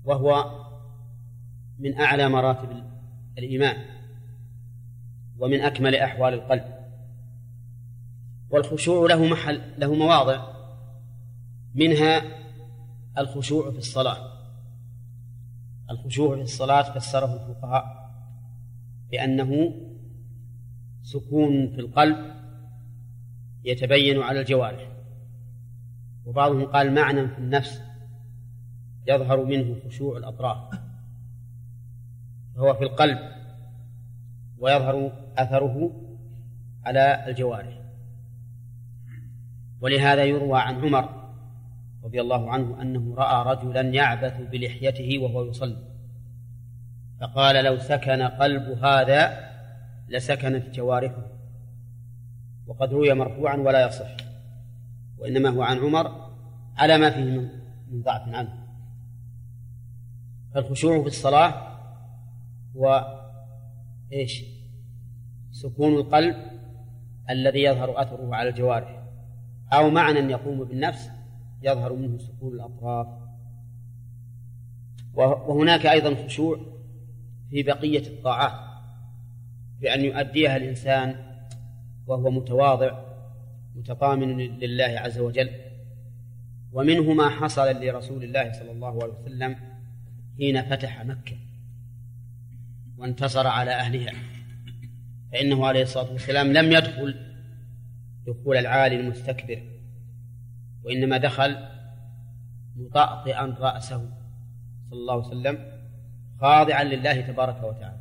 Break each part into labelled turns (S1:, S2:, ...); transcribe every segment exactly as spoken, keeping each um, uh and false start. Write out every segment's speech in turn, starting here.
S1: وهو من أعلى مراتب الإيمان ومن أكمل أحوال القلب. والخشوع له محل له مواضع، منها الخشوع في الصلاة. الخشوع في الصلاة فسره الفقهاء بأنه سكون في القلب يتبين على الجوارح، وبعضهم قال معنى في النفس يظهر منه خشوع الأطراف، فهو في القلب ويظهر أثره على الجوارح. ولهذا يروى عن عمر رضي الله عنه أنه رأى رجلا يعبث بلحيته وهو يصلي، فقال لو سكن قلب هذا لسكنت جوارحه. وقد روي مرفوعا ولا يصح، وإنما هو عن عمر على ما فيه من ضعف عنه. فالخشوع في الصلاة هو إيش؟ سكون القلب الذي يظهر أثره على الجوارح، أو معنى يقوم بالنفس يظهر منه سكون الأطراف. وهناك أيضا خشوع في بقية الطاعات، بأن يؤديها الإنسان وهو متواضع متطامن لله عز وجل. ومنه ما حصل لرسول الله صلى الله عليه وسلم حين فتح مكة وانتصر على أهلها، فإنه عليه الصلاة والسلام لم يدخل دخول العالي المستكبر، وإنما دخل مطأطئا رأسه صلى الله عليه وسلم خاضعا لله تبارك وتعالى.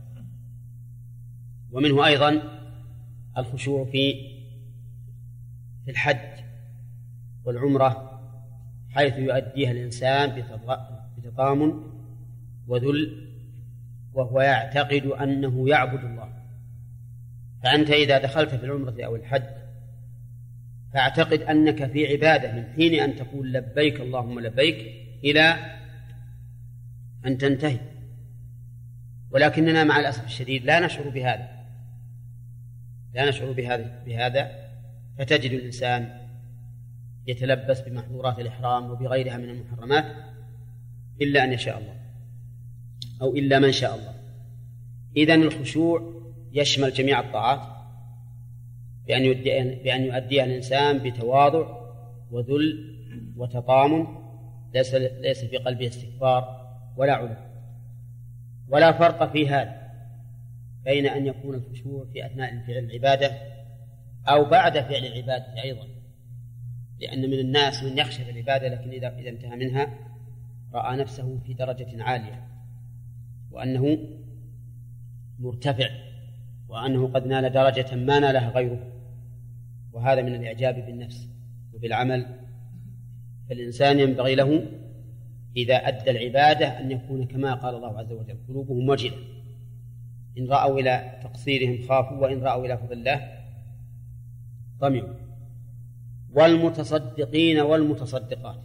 S1: ومنه أيضا الخشوع في في الحج والعمرة، حيث يؤديها الإنسان بتطامن وذل وهو يعتقد أنه يعبد الله. فأنت إذا دخلت في العمرة أو الحج فاعتقد أنك في عبادة من حين أن تقول لبيك اللهم لبيك إلى أن تنتهي، ولكننا مع الأسف الشديد لا نشعر بهذا لا نشعر بهذا بهذا فتجد الإنسان يتلبس بمحظورات الإحرام وبغيرها من المحرمات إلا أن يشاء الله أو إلا من شاء الله. إذن الخشوع يشمل جميع الطاعات بأن يؤديها بأن يؤديها الإنسان بتواضع وذل وتطامن، ليس ليس في قلبه استكبار ولا علو. ولا فرق في هذا بين أن يكون الخشوع في أثناء فعل العبادة أو بعد فعل العبادة أيضا، لأن من الناس من يخشى العبادة لكن إذا إذا انتهى منها رأى نفسه في درجة عالية وأنه مرتفع وأنه قد نال درجة ما نالها غيره، وهذا من الإعجاب بالنفس وبالعمل. فالإنسان ينبغي له إذا أدى العبادة أن يكون كما قال الله عز وجل قلوبهم وجلة، إن رأوا إلى تقصيرهم خافوا وإن رأوا إلى فضل الله طمعوا. والمتصدقين والمتصدقات،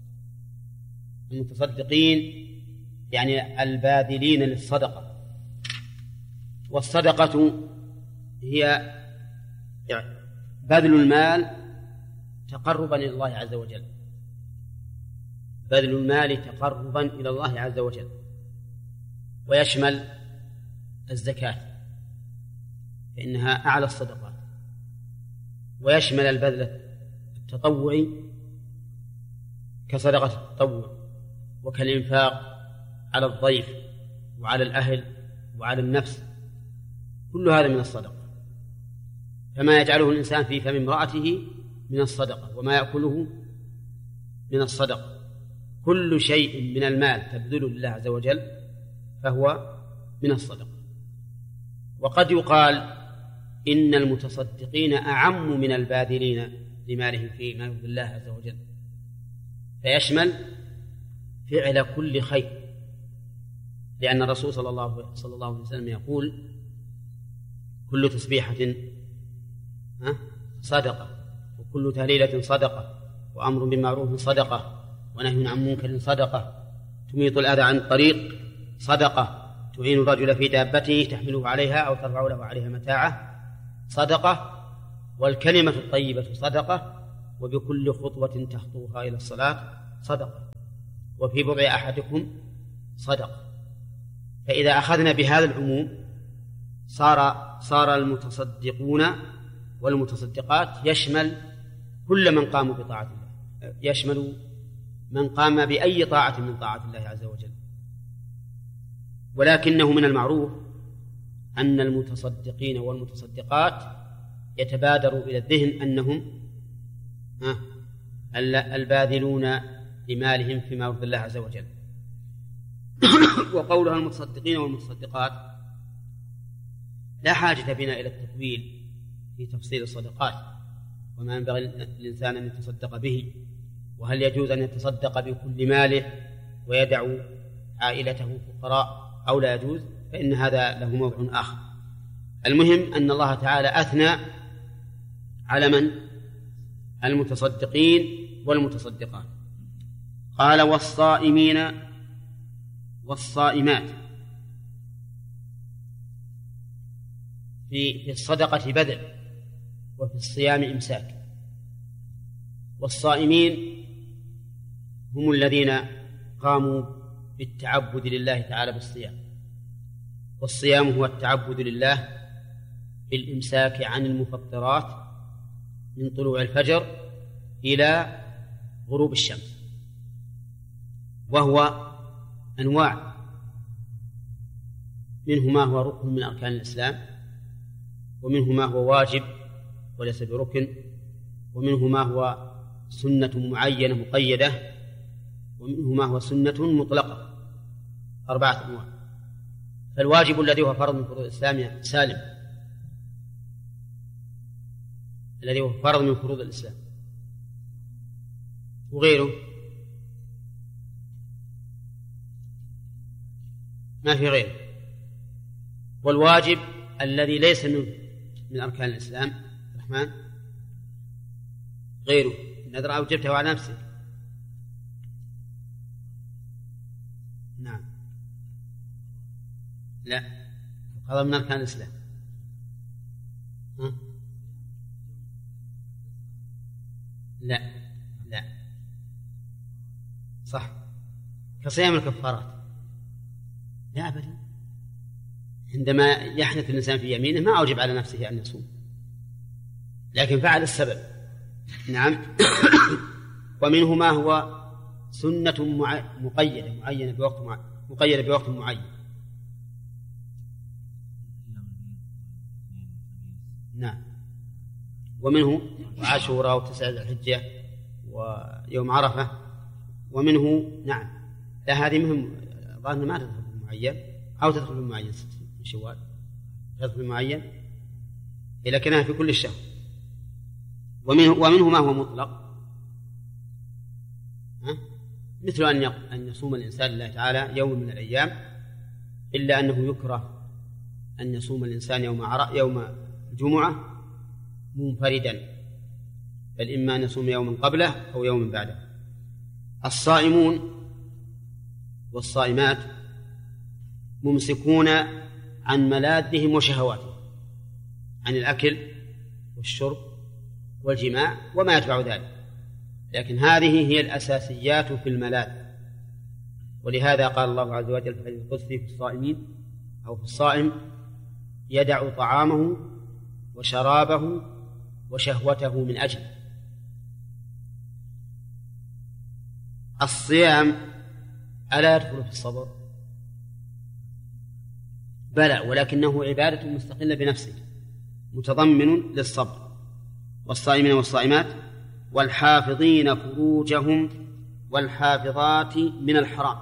S1: المتصدقين يعني الباذلين للصدقة. والصدقة هي بذل المال تقربا إلى الله عز وجل، بذل المال تقربا إلى الله عز وجل، ويشمل الزكاة فإنها أعلى الصدقات، ويشمل البذل التطوعي كصدقة التطوع وكالإنفاق على الضيف وعلى الأهل وعلى النفس، كل هذا من الصدقة. فما يجعله الإنسان في فم امرأته من الصدقة، وما يأكله من الصدقة، كل شيء من المال تبذله لله عز وجل فهو من الصدقة. وقد يقال إن المتصدقين أعم من الباذلين لمالهم فيما يرضي الله عز وجل، فيشمل فعل كل خير، لأن الرسول صلى الله صلى الله عليه وسلم يقول كل تسبيحة صدقة، وكل تهليلة صدقة، وأمر بالمعروف صدقة، ونهي عن منكر صدقة، تميط الأذى عن الطريق صدقة، تعين الرجل في دابته تحمله عليها أو ترفع له عليها متاعه صدقة، والكلمة الطيبة صدقة، وبكل خطوة تخطوها إلى الصلاة صدقة، وفي بضع أحدكم صدق. فإذا أخذنا بهذا العموم صار صار المتصدقون والمتصدقات يشمل كل من قاموا بطاعة الله، يشمل من قام بأي طاعة من طاعة الله عز وجل. ولكنه من المعروف أن المتصدقين والمتصدقات يتبادر إلى الذهن أنهم الباذلون بمالهم فيما يرضي الله عز وجل. وقولها المتصدقين والمتصدقات لا حاجة بنا إلى التطويل في تفصيل الصدقات، وما ينبغي للإنسان أن يتصدق به، وهل يجوز أن يتصدق بكل ماله ويدع عائلته فقراء أو لا يجوز، فإن هذا له موضوع آخر. المهم أن الله تعالى أثنى على من؟ المتصدقين والمتصدقات. قال والصائمين والصائمات. في الصدقة بذل، وفي الصيام إمساك. والصائمين هم الذين قاموا بالتعبد لله تعالى بالصيام، والصيام هو التعبد لله بالإمساك عن المفطرات من طلوع الفجر إلى غروب الشمس، وهو أنواع، منه ما هو ركن من أركان الإسلام، ومنه ما هو واجب وليس بركن، ومنه ما هو سنة معينة مقيدة، ومنه ما هو سنة مطلقة. أربعة أنواع. فالواجب الذي هو فرض من فروض الإسلام سالم، الذي هو فرض من فروض الإسلام، وغيره ما في غيره. والواجب الذي ليس من من أركان الإسلام الرحمن غيره. النذر أوجبته على نفسك. نعم. لا، هذا من أركان الإسلام. ها؟ لا لا صح، كصيام الكفارات. لا أبدا، عندما يحنث الإنسان في يمينه ما أوجب على نفسه أن يصوم، لكن فعل السبب. نعم. ومنه ما هو سنة مقيدة معينة بوقت معين، مقيدة بوقت معين. نعم. ومنه عاشوراء وتسعة الحجة ويوم عرفة. ومنه نعم، لا هذه مهم، ظاهر ما تدخل في معين أو تدخل في معين من شوال، تدخل في معين، لكنها في كل الشهر. ومنه, ومنه ما هو مطلق، ها؟ مثل أن أن يصوم الإنسان لله تعالى يوم من الأيام، إلا أنه يكره أن يصوم الإنسان يوم عرفة يوم الجمعة منفردا، بل إما أن يصوم يوما قبله أو يوما بعده. الصائمون والصائمات ممسكون عن ملاذهم وشهواتهم، عن الأكل والشرب والجماع وما يتبع ذلك، لكن هذه هي الأساسيات في الملاذ. ولهذا قال الله عز وجل في الحديث القدسي في الصائمين أو في الصائم: يدع طعامه وشرابه وشهوته من أجل. الصيام ألا يدخل في الصبر؟ بلى، ولكنه عبادة مستقلة بنفسه متضمن للصبر. والصائمين والصائمات والحافظين فروجهم والحافظات من الحرام.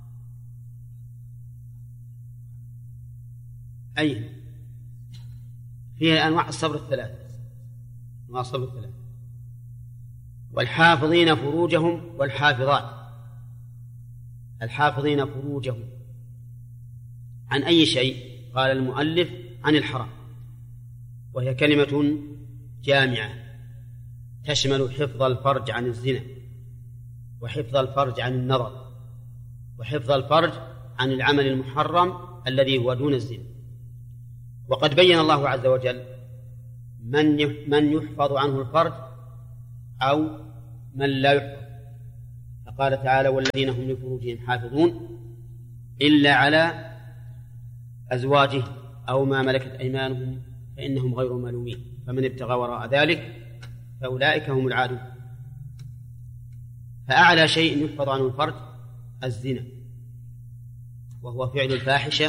S1: أي فيها أنواع الصبر الثلاث، أنواع الصبر الثلاث. والحافظين فروجهم والحافظات. الحافظين فروجهم عن أي شيء؟ قال المؤلف: عن الحرام، وهي كلمة جامعة تشمل حفظ الفرج عن الزنا، وحفظ الفرج عن النظر، وحفظ الفرج عن العمل المحرم الذي هو دون الزنا. وقد بين الله عز وجل من من يحفظ عنه الفرج أو من لا يحفظ، فقال تعالى: والذين هم لفروجهم حافظون إلا على أزواجه أو ما ملكت أيمانهم فإنهم غير ملومين، فمن ابتغى وراء ذلك فأولئك هم العادون. فأعلى شيء يحفظ عنه الفرج الزنا، وهو فعل الفاحشة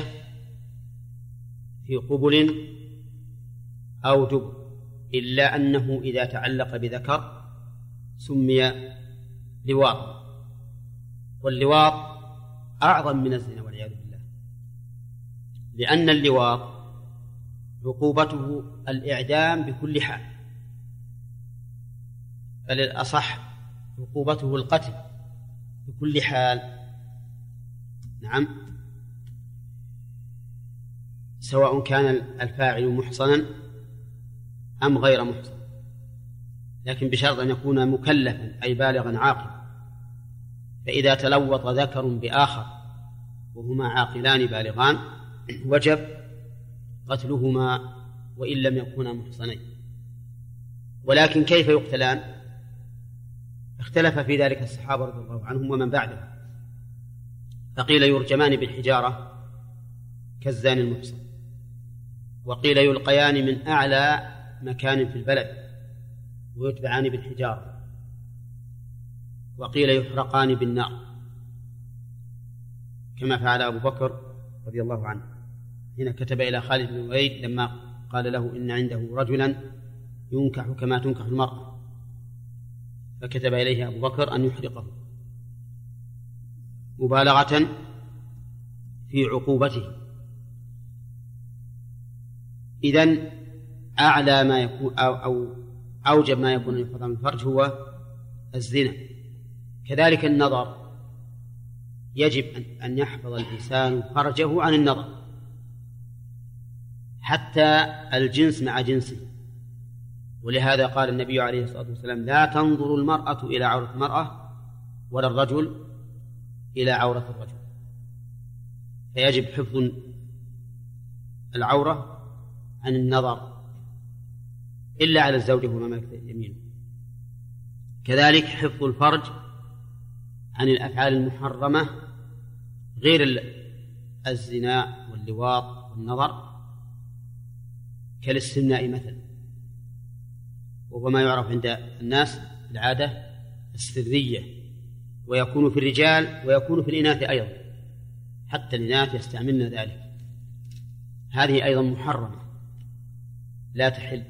S1: في قبل أو دبر، إلا أنه إذا تعلق بذكر سمي لواط، واللواط أعظم من الزنا والعياذ بالله، لأن اللواط عقوبته الإعدام بكل حال، بل الأصح عقوبته القتل بكل حال. نعم، سواء كان الفاعل محصنا أم غير محصن، لكن بشرط أن يكون مكلفا أي بالغا عاقلا. فإذا تلوط ذكر بآخر وهما عاقلان بالغان وجب قتلهما وإن لم يكونا محصنين. ولكن كيف يقتلان؟ اختلف في ذلك الصحابة رضي الله عنهم ومن بعدهم، فقيل يرجمان بالحجارة كالزاني المحصن، وقيل يلقيان من أعلى مكان في البلد ويتبعان بالحجارة، وقيل يحرقان بالنار كما فعل أبو بكر رضي الله عنه حين كتب إلى خالد بن الوليد لما قال له إن عنده رجلا ينكح كما تنكح المرأة، فكتب إليه أبو بكر أن يحرقه مبالغة في عقوبته. إذن أعلى ما يكون أو, أو أوجب ما يكون يحفظ عن الفرج هو الزنا. كذلك النظر، يجب أن يحفظ الإنسان فرجه عن النظر، حتى الجنس مع جنسه. ولهذا قال النبي عليه الصلاة والسلام لا تنظر المرأة إلى عورة المرأة ولا الرجل إلى عورة الرجل. فيجب حفظ العورة عن النظر إلا على الزوج وما ملكت يمينه. كذلك حفظ الفرج عن الأفعال المحرمة غير الزنا واللواط والنظر، كالاستمناء مثلا، وهو ما يعرف عند الناس العادة السرية، ويكون في الرجال ويكون في الإناث أيضا، حتى الإناث يستعملن ذلك. هذه أيضا محرمة لا تحل،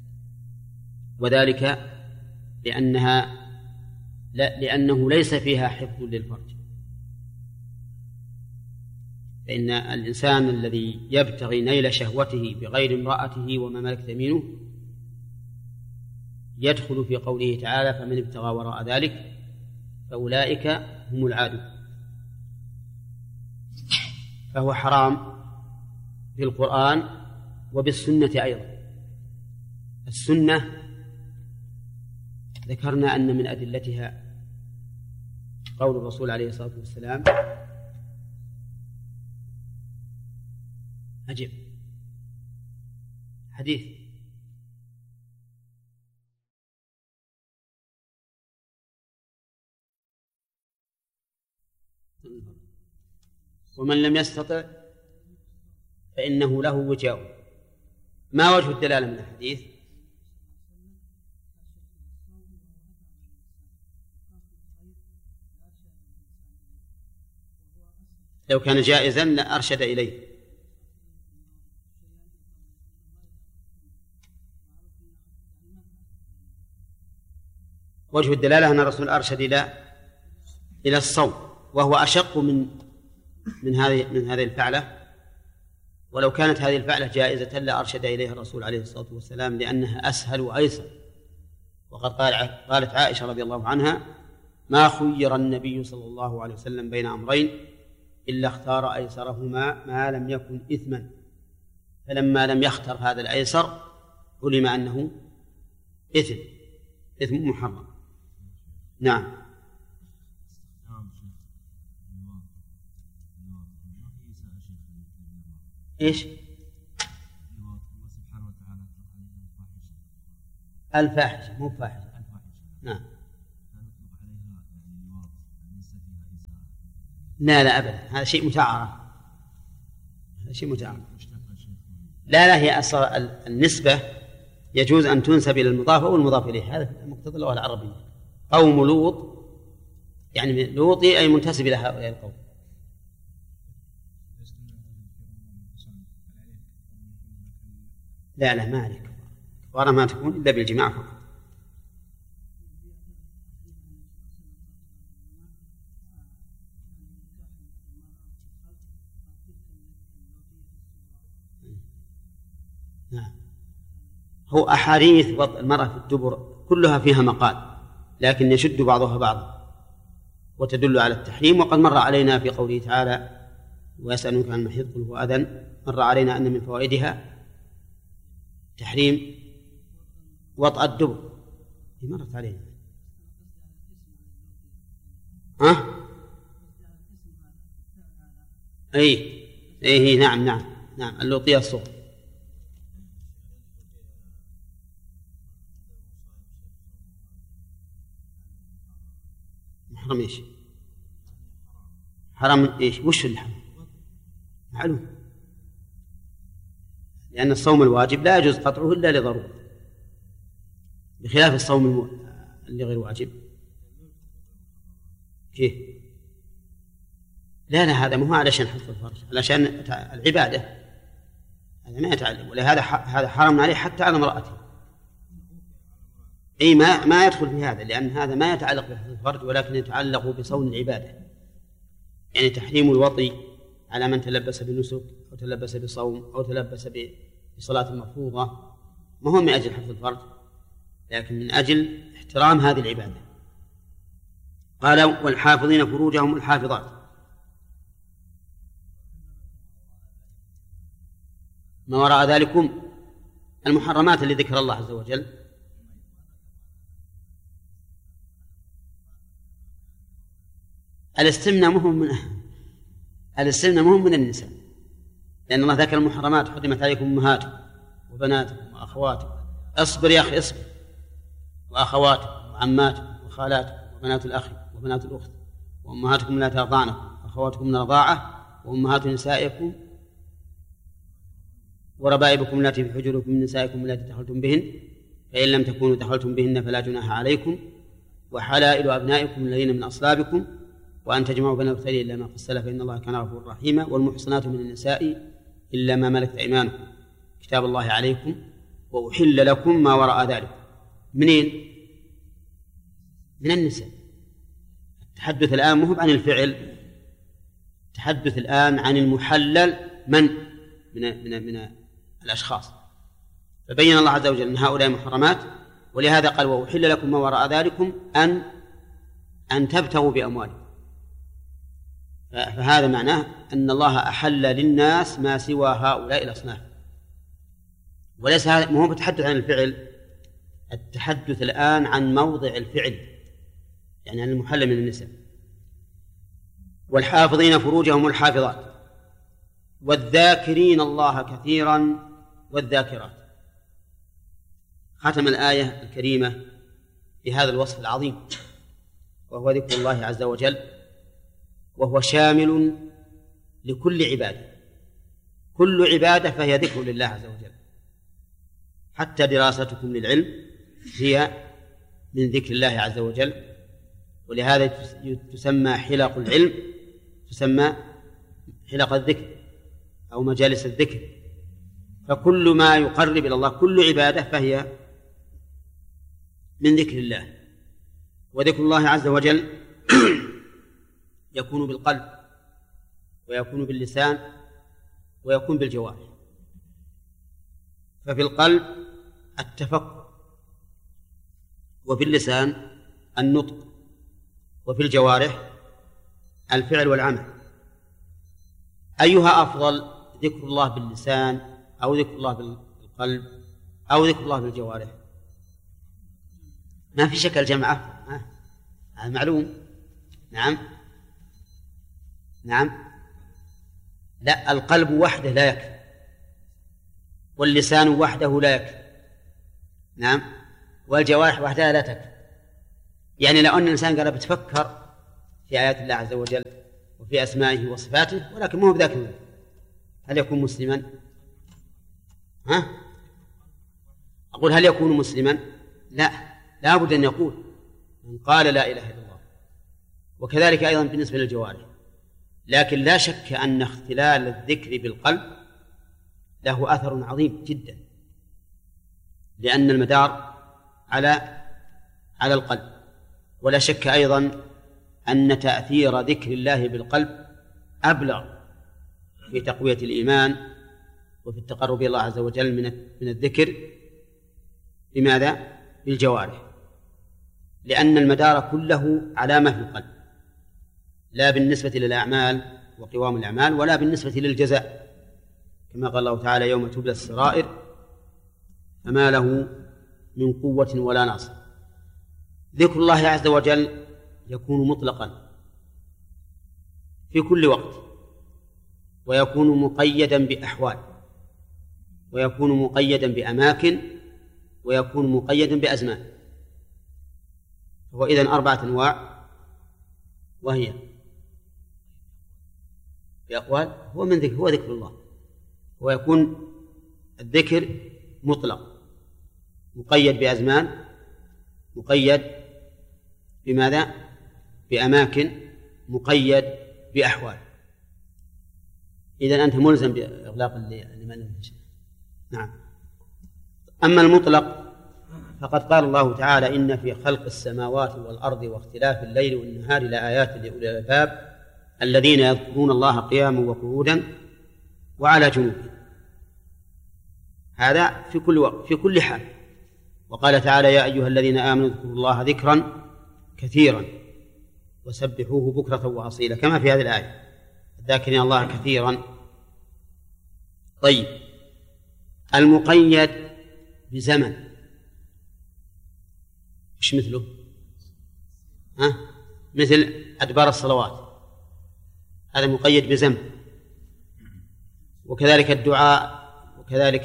S1: وذلك لأنها لا لأنه ليس فيها حفظ للفرج. فإن الإنسان الذي يبتغي نيل شهوته بغير امرأته وما ملكت يمينه يدخل في قوله تعالى فمن ابتغى وراء ذلك فأولئك هم العادون. فهو حرام في القرآن وبالسنة أيضا. السنة ذكرنا أن من أدلتها قول الرسول عليه الصلاة والسلام عجيب حديث ومن لم يستطع فإنه له وجاء. ما وجه الدلالة من الحديث؟ لو كان جائزا لأرشد إليه. وجه الدلالة أن الرسول أرشد إلى إلى الصوم، وهو أشق من من هذه من هذه الفعلة. ولو كانت هذه الفعلة جائزة لأرشد إليها الرسول عليه الصلاة والسلام، لأنها أسهل وأيسر. وقد قالت عائشة رضي الله عنها ما خير النبي صلى الله عليه وسلم بين أمرين إلا اختار أيسرهما ما لم يكن إثما، فلما لم يختر هذا الأيسر علم أنه إثم إثم محرم. نعم. إيش؟ الفاحشة مو فاحشة. نعم. لا لا أبدا، هذا شيء متعارة، هذا شيء متعارة. لا لا، هي أصل النسبة يجوز أن تنسب إلى المضاف أو المضاف إليه، هذا مقتضى اللغة العربية. قوم لوط يعني لوطي أي منتسب إلى هؤلاء القوم. لا لا، ما عليك، كفارة ما تكون إلا بالجماع فقط. نعم، هو أحاديث وضع المرأة في الدبر كلها فيها مقال، لكن يشد بعضها بعضا وتدل على التحريم. وقد مر علينا في قوله تعالى ويسألونك عن المحيض قل هو أذى، مر علينا أن من فوائدها تحريم وطأ الدبر، مرت علينا. ها؟ أي أي نعم نعم نعم، اللوطية الصغرى. محرم إيش؟ حرام إيش؟ وش الحرام؟ معلوم، لأن الصوم الواجب لا يجوز قطعه إلا لضرورة، بخلاف الصوم اللي غير واجب. كيف؟ لا لا، هذا مو علشان حفظ الفرج، علشان العبادة، هذا ما يتعلم، ولهذا هذا حرام عليه حتى على امرأته. أي ما ما يدخل في هذا، لأن هذا ما يتعلق بحفظ الفرج ولكن يتعلق بصون العبادة. يعني تحريم الوطي على من تلبس بنسك أو تلبس بصوم أو تلبس بصلاة مفروضة ما هو من أجل حفظ الفرج، لكن من أجل احترام هذه العبادة. قال والحافظين فروجهم الحافظات. ما وراء ذلكم المحرمات اللي ذكر الله عز وجل. الاستمناء مهم من الاستمناء مهم من النساء، لأن الله ذكر المحرمات حرمت عليكم أمهاتكم وبناتكم وأخواتكم. اصبر يا أخي اصبر، وأخواتكم وعماتكم وخالاتكم وبنات الأخ وبنات الأخت وأمهاتكم لا ترضعنكم وأخواتكم من الرضاعة وأمهات نسائكم وربائبكم التي في حجوركم من نسائكم التي دخلتم بهن فإن لم تكونوا دخلتم بهن فلا جناح عليكم وحلائل أبنائكم الذين من أصلابكم وأن تجمعوا بين الأختين إلا ما قد سلف فإن الله كان غفورا رحيما والمحصنات من النساء إلا ما ملكت أيمانكم كتاب الله عليكم وأحل لكم ما وراء ذلك. منين؟ من النساء. التحدث الآن مو عن الفعل، التحدث الآن عن المحلل من من من, من الأشخاص. فبين الله عز وجل أن هؤلاء محرمات، ولهذا قال وأحل لكم ما وراء ذلكم أن أن تبتغوا بأموالكم. فهذا معناه أن الله أحل للناس ما سوى هؤلاء الأصناف، وليس هذا مو بتحدث عن الفعل، التحدث الآن عن موضع الفعل، يعني عن المحل من النساء. والحافظين فروجهم الحافظات والذاكرين الله كثيرا والذاكرات. ختم الآية الكريمة بهذا الوصف العظيم وهو ذكر الله عز وجل، وهو شامل لكل عبادة. كل عبادة فهي ذكر لله عز وجل، حتى دراستكم للعلم هي من ذكر الله عز وجل، ولهذا تسمى حلق العلم، تسمى حلق الذكر أو مجالس الذكر. فكل ما يقرب إلى الله، كل عبادة فهي من ذكر الله. وذكر الله عز وجل يكون بالقلب ويكون باللسان ويكون بالجوارح. ففي القلب التفكر، وفي اللسان النطق، وفي الجوارح الفعل والعمل. أيها أفضل، ذكر الله باللسان أو ذكر الله بالقلب أو ذكر الله بالجوارح؟ ما في شك الجمع أفضل، هذا معلوم. نعم نعم لا، القلب وحده لا يكفي، واللسان وحده لا يكفي، نعم، والجوارح وحدها لا تكفي. يعني لو أن الإنسان قال بتفكر في آيات الله عز وجل وفي أسمائه وصفاته، ولكن ما هو بذاك، هل يكون مسلما؟ ها؟ أقول هل يكون مسلما؟ لا، لا بد أن يقول من قال لا إله إلا الله. وكذلك أيضا بالنسبة للجوارح. لكن لا شك أن اختلال الذكر بالقلب له أثر عظيم جدا، لأن المدار على على القلب. ولا شك أيضا أن تأثير ذكر الله بالقلب أبلغ في تقوية الإيمان وفي التقرب إلى الله عز وجل من من الذكر. لماذا؟ بالجوارح، لأن المدار كله على ما في القلب، لا بالنسبة للأعمال وقوام الأعمال، ولا بالنسبة للجزاء، كما قال الله تعالى: يوم تبلى السرائر فما له من قوة ولا ناصر. ذكر الله عز وجل يكون مطلقا في كل وقت، ويكون مقيدا بأحوال، ويكون مقيدا بأماكن، ويكون مقيدا بأزمان. وإذن أربعة أنواع، وهي بأقوال هو من ذكر هو ذكر الله، ويكون الذكر مطلق مقيد بأزمان، مقيد بماذا؟ بأماكن، مقيد بأحوال. إذن أنت ملزم بإغلاق لمن. نعم. أما المطلق فقد قال الله تعالى: إن في خلق السماوات والأرض واختلاف الليل والنهار لآيات لأولي الألباب الذين يذكرون الله قياما وقعودا وعلى جنوبهم. هذا في كل وقت، في كل حال. وقال تعالى: يا أيها الذين آمنوا اذكروا الله ذكرا كثيرا وسبحوه بكرة وأصيلا، كما في هذه الآية: الذاكرين الله كثيرا. طيب، المقيد بزمن إيش مثله؟ ها؟ مثل أدبار الصلوات، هذا مقيد بزمن. وكذلك الدعاء، وكذلك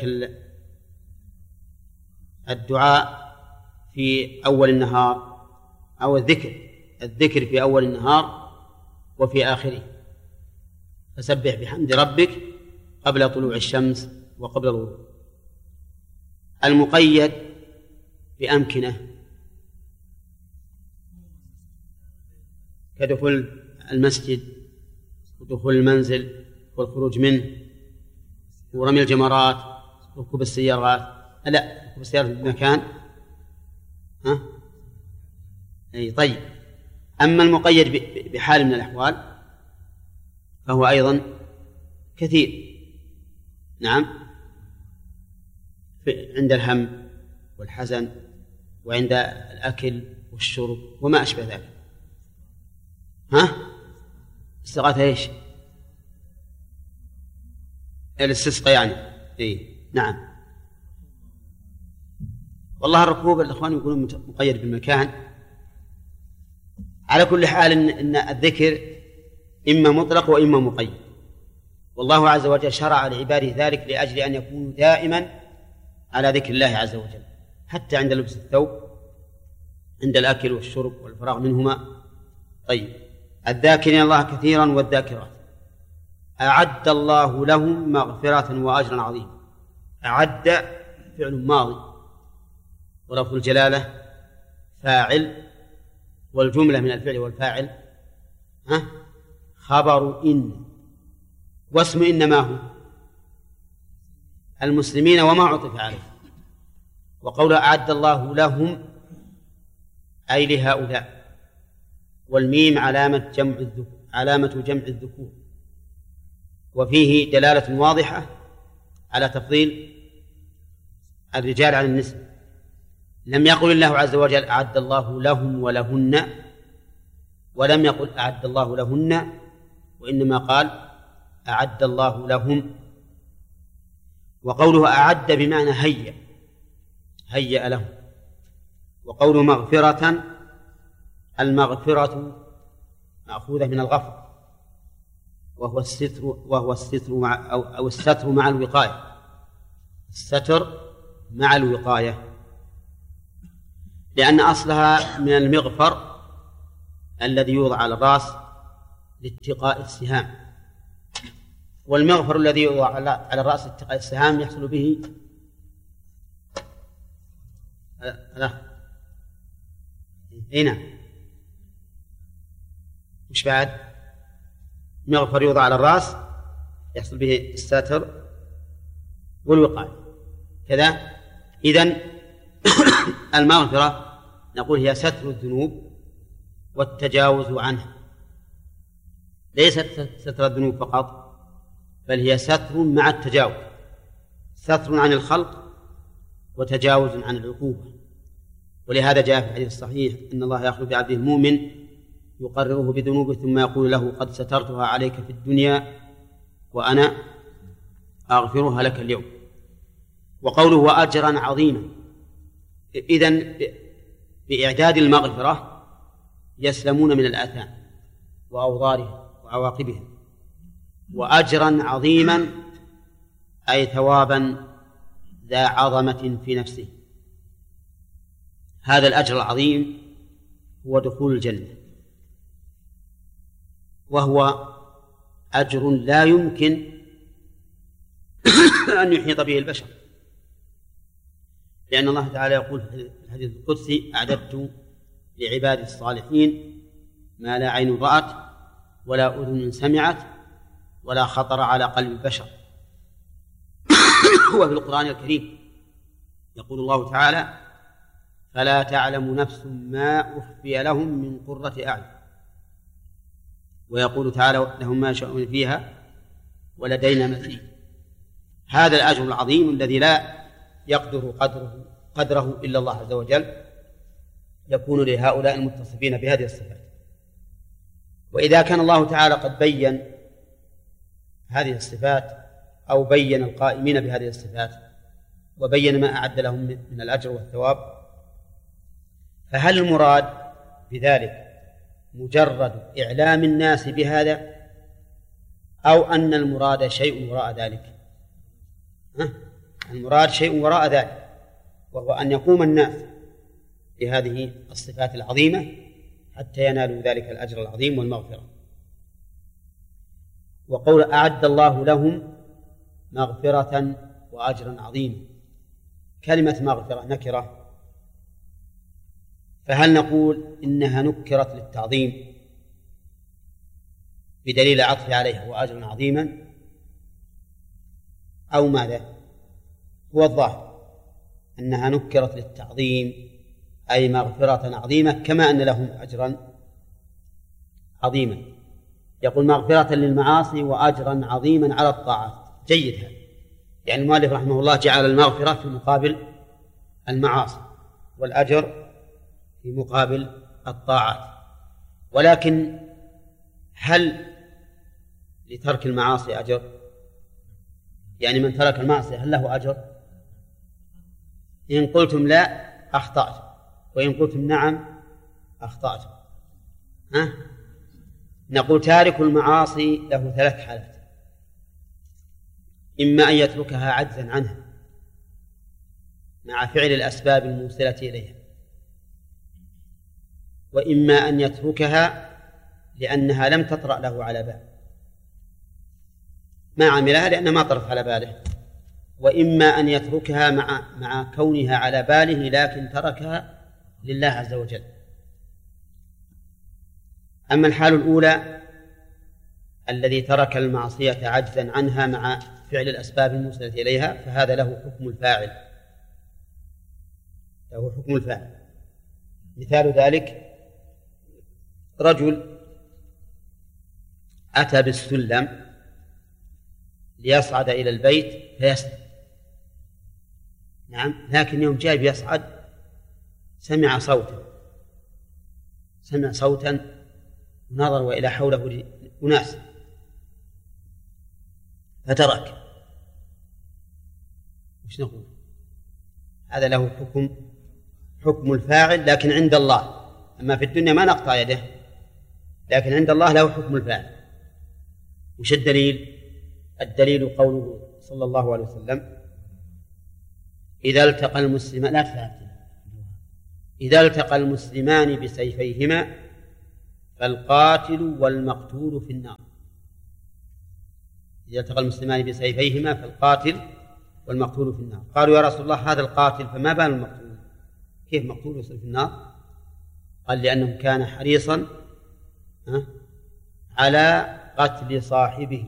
S1: الدعاء في أول النهار، أو الذكر الذكر في أول النهار وفي آخره: فسبح بحمد ربك قبل طلوع الشمس وقبل الغروب. المقيد بأمكنة كدخول المسجد ودخول المنزل والخروج منه ورمي الجمرات وركوب السيارات. لا، ركوب السيارات بمكان. ها؟ أي طيب. أما المقيد بحال من الأحوال فهو أيضا كثير. نعم، عند الهم والحزن، وعند الأكل والشرب وما أشبه ذلك. ها؟ استغاثة ايش؟ الاستسقاء يعني. اي نعم. والله الركوب الإخوان يقولون مقيد بالمكان. على كل حال إن, إن الذكر إما مطلق وإما مقيد، والله عز وجل شرع لعباده ذلك لأجل أن يكونوا دائما على ذكر الله عز وجل، حتى عند لبس الثوب، عند الأكل والشرب والفراغ منهما. طيب، الذاكرين الله كثيرا والذاكرات أعد الله لهم مغفرة وأجرا عظيما. أعد فعل ماضي، ولفظ الجلالة فاعل، والجملة من الفعل والفاعل ها خبر إن، واسم إنما هو المسلمين وما عطف عليه. وقول أعد الله لهم أي لهؤلاء، والميم علامة جمع الذكور، علامة جمع الذكور، وفيه دلالة واضحة على تفضيل الرجال على النساء. لم يقل الله عز وجل أعد الله لهم ولهن، ولم يقل أعد الله لهن، وإنما قال أعد الله لهم. وقوله أعد بمعنى هيأ، هيأ لهم. وقوله مغفرة، المغفرة مأخوذة من الغفر، وهو الستر، وهو الستر مع أو, أو الستر مع الوقاية، الستر مع الوقاية، لأن أصلها من المغفر الذي يوضع على الرأس لاتقاء السهام، والمغفر الذي يوضع على الرأس لاتقاء السهام يحصل به لا هنا مش بعد مغفر يوضع على الرأس يحصل به الستر والوقاية كذا. إذن المغفرة نقول هي ستر الذنوب والتجاوز عنها، ليست ستر الذنوب فقط بل هي ستر مع التجاوز، ستر عن الخلق وتجاوز عن العقوبة. ولهذا جاء في الحديث الصحيح إن الله يأخذ بعبده المؤمن يقرره بذنوبه ثم يقول له قد سترتها عليك في الدنيا وأنا أغفرها لك اليوم. وقوله وأجرا عظيما، إذن بإعداد المغفرة يسلمون من الآثام وأوضارها وعواقبها. وأجرا عظيما أي ثوابا ذا عظمة في نفسه. هذا الأجر العظيم هو دخول الجنة، وهو أجر لا يمكن أن يحيط به البشر، لأن الله تعالى يقول في الحديث القدسي أعددت لعبادي الصالحين ما لا عين رأت ولا أذن سمعت ولا خطر على قلب البشر. وفي القرآن الكريم يقول الله تعالى فلا تعلم نفس ما أخفي لهم من قرة أعين، ويقول تعالى لهم ما يشاءون فيها ولدينا مزيد. هذا الأجر العظيم الذي لا يقدر قدره, قدره إلا الله عز وجل يكون لهؤلاء المتصفين بهذه الصفات. وإذا كان الله تعالى قد بين هذه الصفات أو بين القائمين بهذه الصفات وبين ما أعد لهم من الأجر والثواب، فهل المراد بذلك مجرد إعلام الناس بهذا أو أن المراد شيء وراء ذلك؟ ها؟ المراد شيء وراء ذلك، وهو أن يقوم الناس بهذه الصفات العظيمة حتى ينالوا ذلك الأجر العظيم والمغفرة. وقول أعد الله لهم مغفرة وأجرا عظيما، كلمة مغفرة نكرة، فهل نقول إنها نكرت للتعظيم بدليل عطف عليها وأجرا عظيما أو ماذا؟ هو الظاهر أنها نكرت للتعظيم أي مغفرة عظيمة كما أن لهم أجرا عظيما. يقول مغفرة للمعاصي وأجرا عظيما على الطاعات. جيد هذا، يعني المؤلف رحمه الله جعل المغفرة في مقابل المعاصي والأجر في مقابل الطاعات. ولكن هل لترك المعاصي أجر؟ يعني من ترك المعصية هل له أجر؟ إن قلتم لا أخطأت، وإن قلتم نعم أخطأت. ها؟ نقول تارك المعاصي له ثلاث حالات: إما أن يتركها عجزا عنها مع فعل الأسباب الموصلة إليها، وإما أن يتركها لأنها لم تطرأ له على بال، ما عملها لأنها ما طرت على باله، وإما أن يتركها مع مع كونها على باله لكن تركها لله عز وجل. أما الحال الأولى الذي ترك المعصية عجزا عنها مع فعل الأسباب الموصلة إليها فهذا له حكم الفاعل، له حكم الفاعل. مثال ذلك رجل أتى بالسلم ليصعد إلى البيت فيسلم، نعم، لكن يوم جاء يصعد سمع صوتا سمع صوتا ونظر وإلى حوله أناس فترك. وش نقول؟ هذا له حكم حكم الفاعل لكن عند الله. أما في الدنيا ما نقطع يده، لكن عند الله له حكم الفاعل. وش الدليل؟ الدليل قوله صلى الله عليه وسلم إذا التقى المسلمان لا تفعل إذا التقى المسلمان بسيفيهما فالقاتل والمقتول في النار. إذا التقى المسلمان بسيفيهما فالقاتل والمقتول في النار. قالوا يا رسول الله هذا القاتل فما بال المقتول؟ كيف مقتول يصير في النار؟ قال لأنه كان حريصا على قتل صاحبه،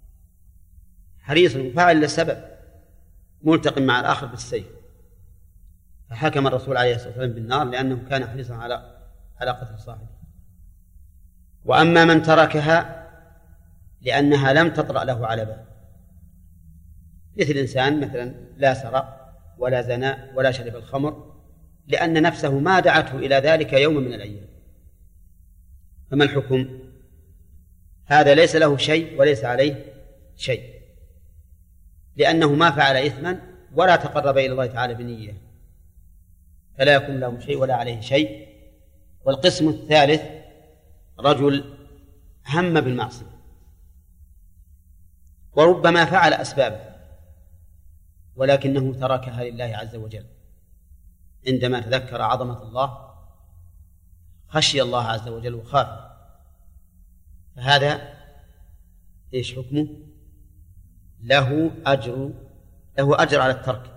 S1: حريصا وفاعل لسبب، ملتقم مع الآخر بالسيف، فحكم الرسول عليه الصلاة والسلام بالنار لأنه كان حريصا على على قتل صاحبه. وأما من تركها لأنها لم تطرأ له على بال، مثل إنسان مثلا لا سرق ولا زنى ولا شرب الخمر، لأن نفسه ما دعته إلى ذلك يوم من الأيام، فما الحكم؟ هذا ليس له شيء وليس عليه شيء، لأنه ما فعل إثما ولا تقرب إلى الله تعالى بنية، فلا يكون له شيء ولا عليه شيء. والقسم الثالث رجل هم بالمعصية وربما فعل أسبابه ولكنه تركها لله عز وجل، عندما تذكر عظمة الله خشي الله عز وجل وخاف، فهذا إيش حكمه؟ له أجر له أجر على الترك،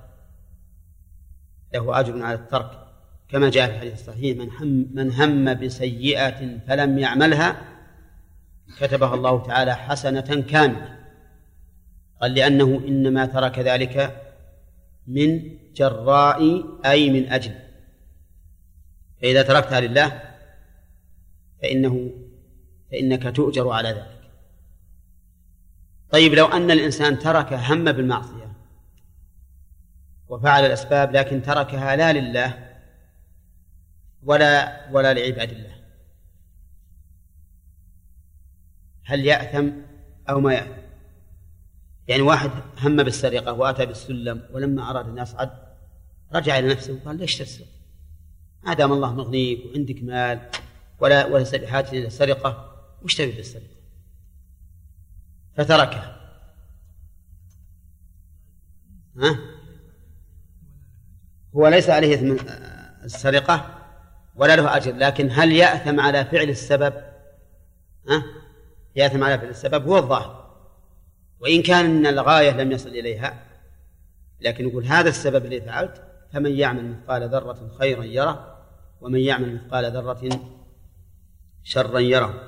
S1: له أجر على الترك، كما جاء في الحديث الصحيح: من هم, من هم بسيئة فلم يعملها كتبها الله تعالى حسنة كاملة. قال لأنه إنما ترك ذلك من جراء أي من أجل، فإذا تركتها لله فإنه فإنك تؤجر على ذلك. طيب، لو أن الإنسان ترك هم بالمعصية وفعل الأسباب لكن تركها لا لله ولا ولا لعباد الله، هل يأثم أو ما يأثم؟ يعني واحد هم بالسرقة وأتى بالسلم، ولما أراد أن يصعد رجع إلى نفسه وقال: ليش تسرق؟ ما دام الله مغنيك وعندك مال ولا وليس بحاجة إلى السرقة، وش تبي بالسرقة؟ فتركها. ها؟ هو ليس عليه إثم السرقة ولا له أجر، لكن هل يأثم على فعل السبب؟ ها؟ يأثم على فعل السبب هو الظاهر، وإن كان الغاية لم يصل إليها، لكن يقول هذا السبب الذي فعلت، فمن يعمل مثقال ذرة خيرا يره ومن يعمل مثقال ذرة شرا يره.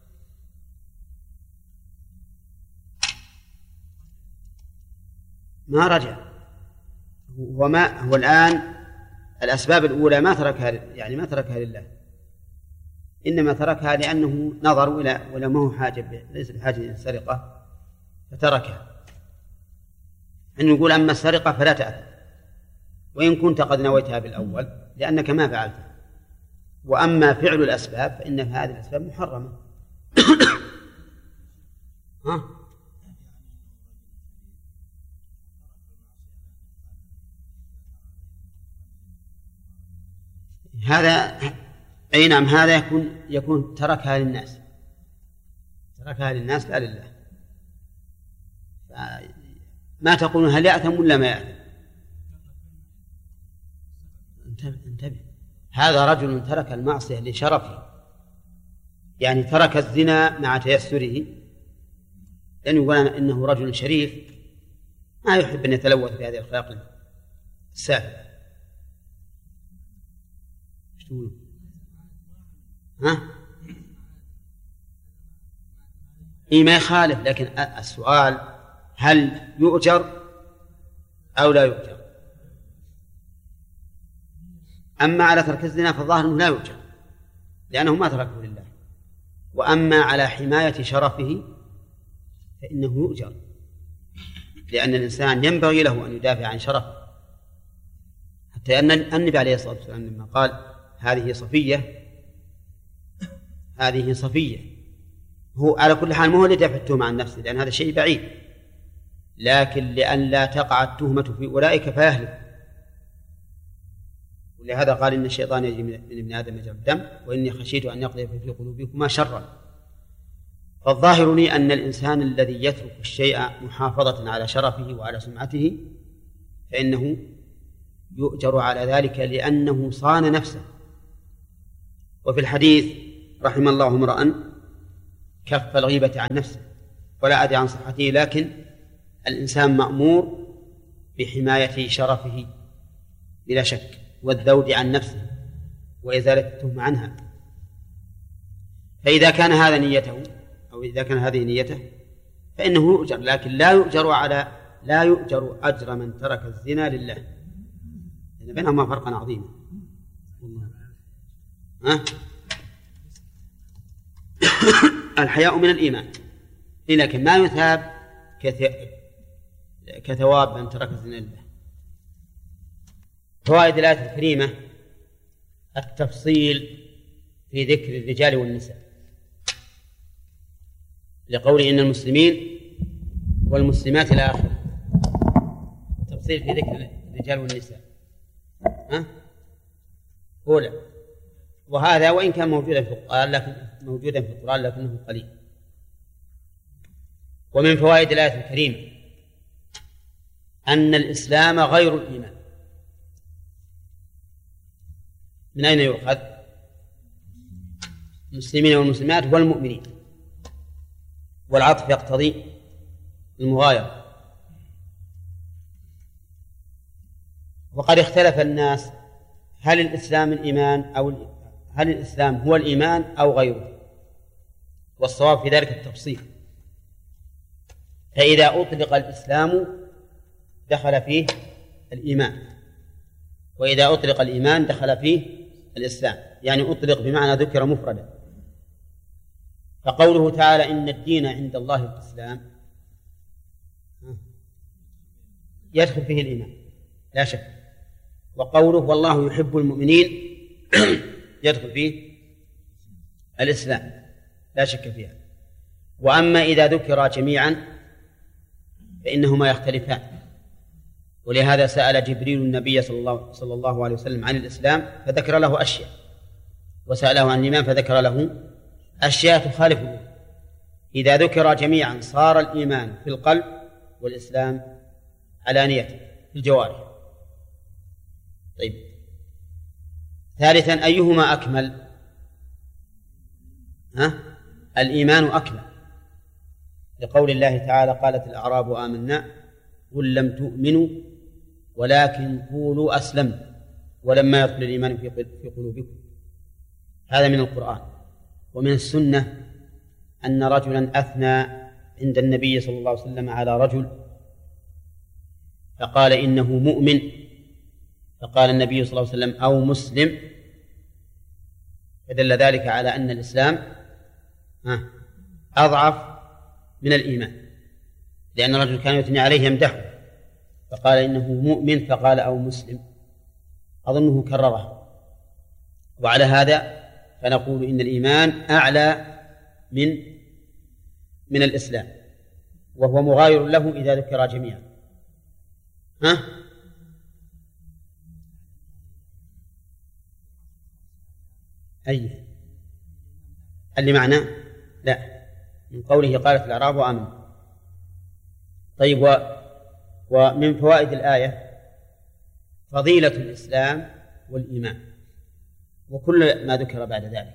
S1: ما رجع، وما هو الآن الأسباب الأولى ما تركها، يعني ما تركها لله، إنما تركها لأنه نظر إلى ولا ما هو حاجة، ليس بحاجة إلى السرقة فتركها. أن يقول أما السرقة فلا تأثم، وإن كنت قد نويتها بالأول لأنك ما فعلتها. وأما فعل الأسباب فإن هذه الأسباب محرمة. ها؟ هذا أي نعم، هذا يكون يكون تركها للناس، تركها للناس لا لله. ما تقولون هل يأثم ولا ما يأثم؟ انتبه، هذا رجل ترك المعصية لشرفه، يعني ترك الزنا مع تيسره، لأن يقول إنه رجل شريف ما يحب أن يتلوث بهذه الأخلاق السافلة. ها؟ إيه ما يخالف، لكن السؤال هل يؤجر أو لا يؤجر؟ أما على ترك الزنا فالظاهر أنه لا يؤجر لأنه ما تركه لله، وأما على حماية شرفه فإنه يؤجر، لأن الإنسان ينبغي له أن يدافع عن شرفه، حتى أن النبي عليه الصلاة والسلام لما قال هذه صفية هذه صفية، هو على كل حال ما هو لدفع التهمة عن نفسه، لأن هذا شيء بعيد، لكن لأن لا تقع التهمة في أولئك فيهلك. ولهذا قال إن الشيطان يجري من ابن آدم مجرى الدم وإني خشيت أن يقذف في قلوبكما شرا. فالظاهر لي أن الإنسان الذي يترك الشيء محافظة على شرفه وعلى سمعته فإنه يؤجر على ذلك لأنه صان نفسه. وفي الحديث رحم الله امرأ كف الغيبة عن نفسه، ولا أدري عن صحته، لكن الإنسان مأمور بحماية شرفه بلا شك، والذود عن نفسه وإزالة التهمة عنها. فإذا كان هذا نيته أو إذا كان هذه نيته فإنه يؤجر، لكن لا يؤجر على لا يؤجر أجر من ترك الزنا لله، لأن بينهما فرقا عظيما. ها؟ الحياء من الإيمان، لكن ما يثاب كثواب من ترك الزنا لله. فوائد الآية الكريمة: التفصيل في ذكر الرجال والنساء، لقوله إن المسلمين والمسلمات إلى آخره، التفصيل في ذكر الرجال والنساء. ها؟ أولى، وهذا وإن كان موجودا في القرآن لكن موجودا في القرآن لكنه قليل. ومن فوائد الآية الكريمة أن الإسلام غير الإيمان. من أين يؤخذ؟ المسلمين والمسلمات والمؤمنين، والعطف يقتضي المغايرة. وقد اختلف الناس هل الإسلام الإيمان أو هل الإسلام هو الإيمان أو غيره، والصواب في ذلك التفصيل. فإذا أطلق الإسلام دخل فيه الإيمان، وإذا أطلق الإيمان دخل فيه الإسلام، يعني أطلق بمعنى ذكر مفردا. فقوله تعالى إن الدين عند الله الإسلام يدخل فيه الإيمان لا شك، وقوله والله يحب المؤمنين يدخل فيه الإسلام لا شك فيها. وأما إذا ذكر جميعا فإنهما يختلفان، ولهذا سأل جبريل النبي صلى الله, صلى الله عليه وسلم عن الإسلام فذكر له أشياء، وسأله عن الإيمان فذكر له أشياء تخالف له. إذا ذكر جميعا صار الإيمان في القلب والإسلام علانية في الجوارح. طيب، ثالثا أيهما أكمل؟ ها؟ الإيمان أكمل، لقول الله تعالى قالت الأعراب آمنا قل لم تؤمنوا ولكن قولوا أسلمنا ولما يدخل الإيمان في قلوبكم. هذا من القرآن. ومن السنة أن رجلا أثنى عند النبي صلى الله عليه وسلم على رجل فقال إنه مؤمن، فقال النبي صلى الله عليه وسلم أو مسلم، فدل ذلك على أن الإسلام أضعف من الإيمان، لأن الرجل كان يثني عليه يمدحه فقال إنه مؤمن فقال أو مسلم، أظنه كرره. وعلى هذا فنقول إن الإيمان أعلى من من الإسلام، وهو مغاير له إذا ذكر جميعا. ها؟ أي اللي معنا؟ لا، من قوله قالت الأعراب آمنوا. طيب، و... ومن فوائد الآية فضيلة الإسلام والإيمان وكل ما ذكر بعد ذلك.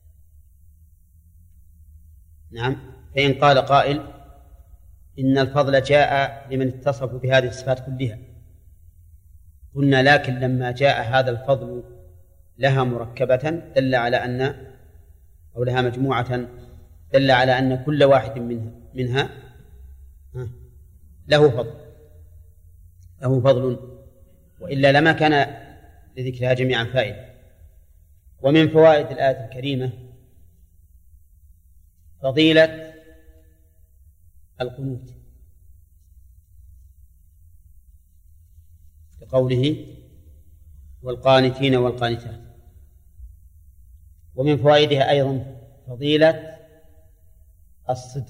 S1: نعم، فإن قال قائل إن الفضل جاء لمن اتصف بهذه الصفات كلها، قلنا لكن لما جاء هذا الفضل لها مركبة دل على أن أو لها مجموعة دل على أن كل واحد منها, منها له فضل له فضل وإلا لما كان لذكرها جميعا فائدة. ومن فوائد الآية الكريمة فضيلة القنوت، بقوله والقانتين والقانتات. ومن فوائدها أيضا فضيلة الصدق،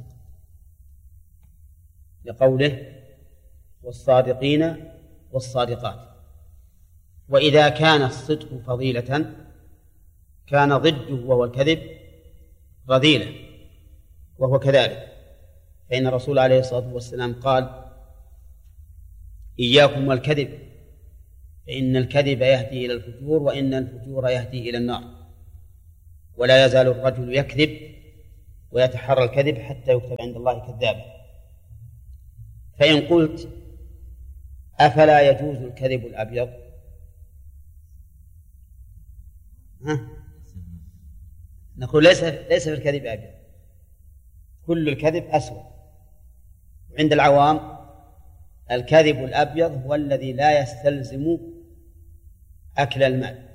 S1: لقوله والصادقين والصادقات. وإذا كان الصدق فضيلة كان ضده وهو الكذب رذيلة، وهو كذلك، فإن الرسول عليه الصلاة والسلام قال إياكم والكذب فإن الكذب يهدي إلى الفجور وإن الفجور يهدي إلى النار. ولا يزال الرجل يكذب ويتحرى الكذب حتى يكتب عند الله كذابا. فإن قلت أفلا يجوز الكذب الأبيض؟ ها؟ نقول ليس ليس في الكذب أبيض، كل الكذب أسود. عند العوام الكذب الأبيض هو الذي لا يستلزم أكل المال.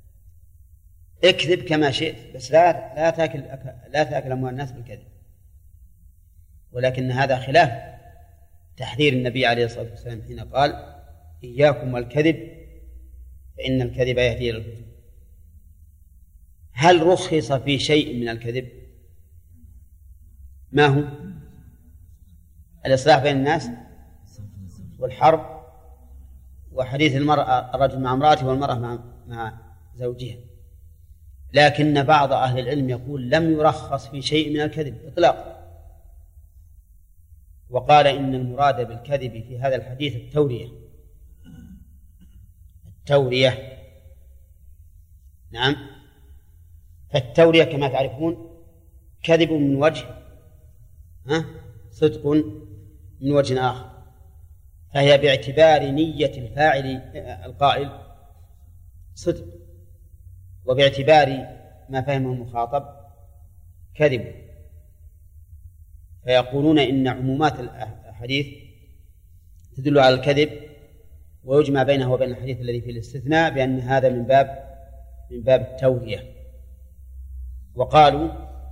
S1: اكذب كما شئت بس لا لا تأكل لا تأكل أموال الناس بالكذب. ولكن هذا خلاف تحذير النبي عليه الصلاة والسلام حين قال إياكم والكذب فإن الكذب يهدي إلى الفجور. هل رخص في شيء من الكذب؟ ما هو؟ الإصلاح بين الناس والحرب وحديث المرأة الرجل مع امرأته والمرأة مع مع زوجها. لكن بعض أهل العلم يقول لم يرخص في شيء من الكذب إطلاقا، وقال إن المراد بالكذب في هذا الحديث التورية. التورية نعم. فالتورية كما تعرفون كذب من وجه، ها، صدق من وجه آخر، فهي باعتبار نية الفاعل القائل صدق، وباعتبار ما فهمه المخاطب كذب. فيقولون إن عمومات الحديث تدل على الكذب، ويجمع بينه وبين الحديث الذي فيه الاستثناء بأن هذا من باب من باب التورية. وقالوا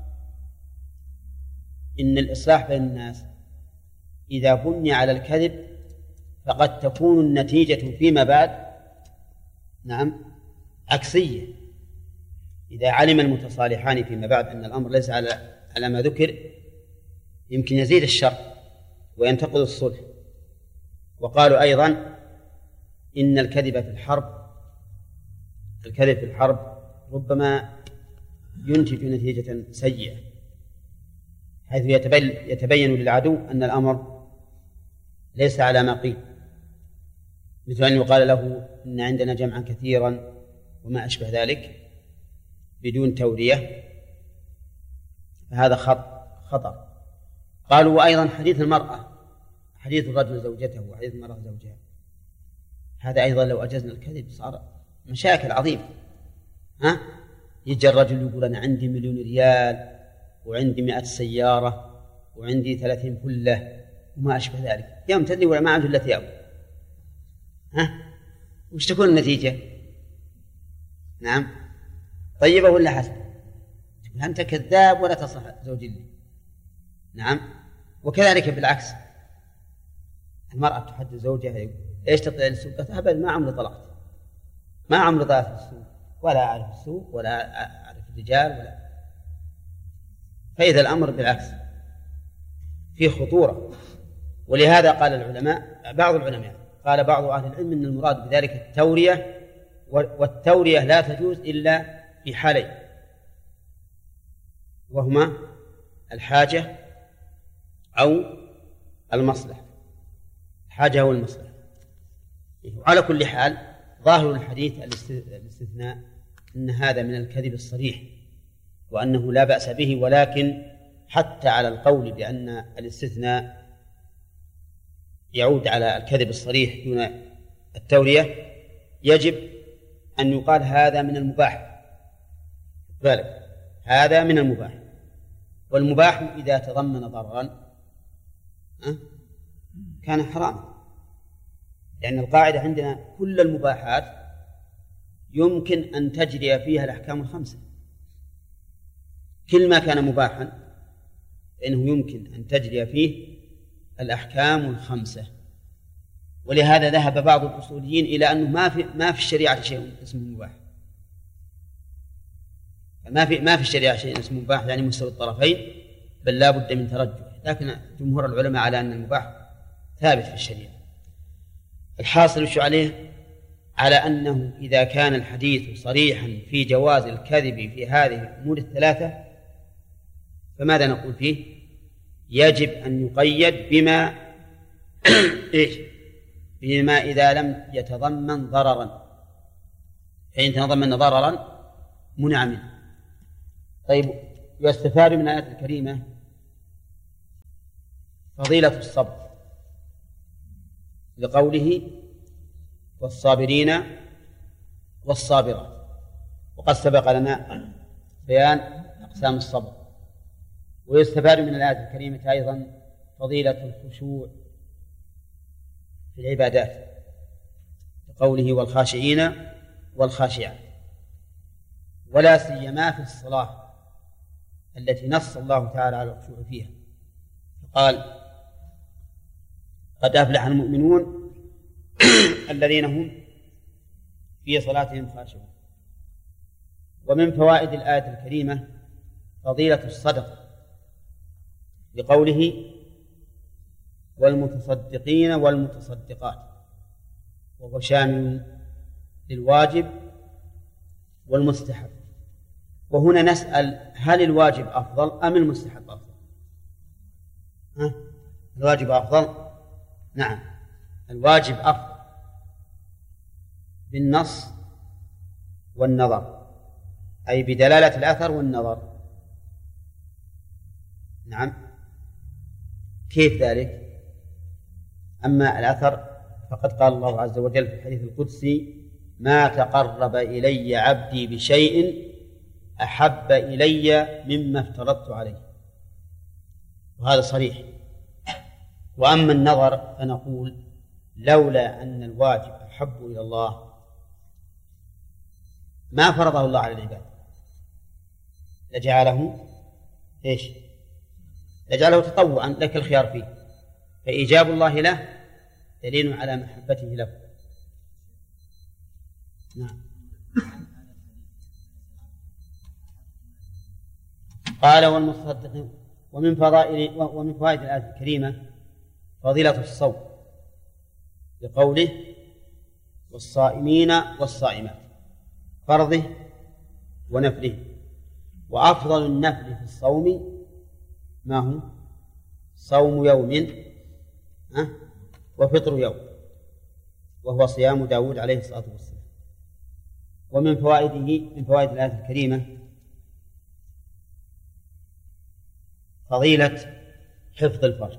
S1: إن الإصلاح بين الناس إذا بني على الكذب فقد تكون النتيجة فيما بعد نعم عكسية. إذا علم المتصالحان فيما بعد أن الأمر ليس على على ما ذكر يمكن يزيد الشر وينتقض الصلح. وقالوا أيضا إن الكذب في الحرب الكذب في الحرب ربما ينتج نتيجة سيئة، حيث يتبين للعدو أن الأمر ليس على ما قيل، مثل أن يقال له إن عندنا جمعا كثيرا وما أشبه ذلك بدون تورية، فهذا خطر. قالوا وأيضا حديث المرأة، حديث الرجل زوجته وحديث المرأة زوجها، هذا أيضا لو أجزنا الكذب صار مشاكل عظيمة. ها؟ يجي الرجل يقول أنا عندي مليون ريال وعندي مئة سيارة وعندي ثلاثين فلة وما أشبه ذلك، يوم تدري ولا ما عنده إلا ثيابه. ها؟ وش تكون النتيجة؟ نعم طيبة ولا حسنة؟ تقول أنت كذاب ولا تصلح زوج لي. نعم. وكذلك بالعكس، المرأة تحدث زوجها إيش تطلع للسوق؟ أبدا ما عمري طلعت، ما عمري طلعت في السوق ولا أعرف السوق ولا أعرف الرجال ولا. فإذا الأمر بالعكس فيه خطورة. ولهذا قال العلماء، بعض العلماء قال بعض أهل العلم أن المراد بذلك التورية، والتورية لا تجوز إلا في حالين، وهما الحاجة أو المصلحة. الحاجة أو المصلحة. على كل حال ظاهر الحديث الاستثناء أن هذا من الكذب الصريح وأنه لا بأس به، ولكن حتى على القول بأن الاستثناء يعود على الكذب الصريح دون التورية يجب أن يقال هذا من المباح. ذلك هذا من المباح، والمباح إذا تضمن ضررا كان حراما، لأن القاعدة عندنا كل المباحات يمكن أن تجري فيها الأحكام الخمسة. كل ما كان مباحا فإنه يمكن أن تجري فيه الأحكام الخمسة. ولهذا ذهب بعض الأصوليين إلى أنه ما في ما في الشريعة شيء اسمه مباح، ما في ما في الشريعة شيء اسمه مباح يعني مستوى الطرفين، بل لا بد من ترجح. لكن جمهور العلماء على أن المباح ثابت في الشريعة. الحاصل وش عليه؟ على أنه إذا كان الحديث صريحا في جواز الكذب في هذه الأمور الثلاثة فماذا نقول فيه؟ يجب أن يقيد بما إيش؟ بما إذا لم يتضمن ضررا، فإن تضمن ضررا منع منه. طيب، يستفاد من الآية الكريمة فضيلة الصبر لقوله والصابرين والصابرات، وقد سبق لنا بيان أقسام الصبر. ويستفاد من الآية الكريمة أيضا فضيلة الخشوع في العبادات لقوله والخاشعين والخاشعات، ولا سيما في الصلاة التي نص الله تعالى على الخشوع فيها، قال قد أفلح المؤمنون الذين هم في صلاتهم خاشعون. ومن فوائد الآية الكريمة فضيلة الصدقة لقوله والمتصدقين والمتصدقات، وهو شامل للواجب والمستحب. وهنا نسأل هل الواجب أفضل أم المستحب أفضل؟ ها؟ الواجب أفضل؟ نعم، الواجب أفضل بالنص والنظر، أي بدلالة الأثر والنظر. نعم، كيف ذلك؟ أما الأثر فقد قال الله عز وجل في الحديث القدسي ما تقرب إلي عبدي بشيء أحب إلي مما افترضت عليه، وهذا صريح. وأما النظر فنقول لولا أن الواجب أحب إلى الله ما فرضه الله على العباد، لجعله إيش؟ لجعله تطوعا لك الخيار فيه، فإيجاب الله له دليل على محبته له. نعم. قال والمتصدقين. ومن فضائل ومن فوائد الآية الكريمة فضيلة الصوم لقوله والصائمين والصائمات، فرضه ونفله. وأفضل النفل في الصوم ما هو؟ صوم يوم وفطر يوم، وهو صيام داود عليه الصلاة والسلام. ومن فوائده من فوائد الآية الكريمة فضيلة حفظ الفرج